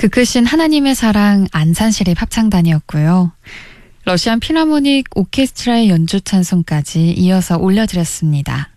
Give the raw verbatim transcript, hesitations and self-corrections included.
그 크신 하나님의 사랑 안산시립 합창단이었고요. 러시안 필하모닉 오케스트라의 연주 찬송까지 이어서 올려드렸습니다.